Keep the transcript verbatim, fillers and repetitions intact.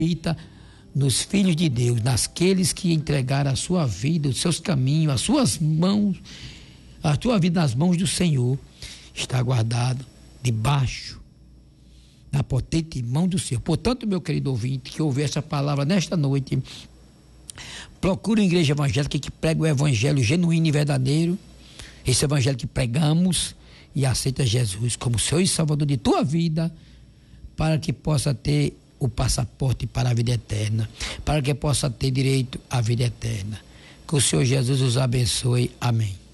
Habita nos filhos de Deus, naqueles que entregaram a sua vida, os seus caminhos, as suas mãos, a tua vida nas mãos do Senhor, está guardado debaixo da potente mão do Senhor. Portanto, meu querido ouvinte, que ouve essa palavra nesta noite, procure uma igreja evangélica que prega o evangelho genuíno e verdadeiro, esse evangelho que pregamos, e aceita Jesus como Senhor e Salvador de tua vida, para que possa ter o passaporte para a vida eterna, para que possa ter direito à vida eterna. Que o Senhor Jesus os abençoe. Amém.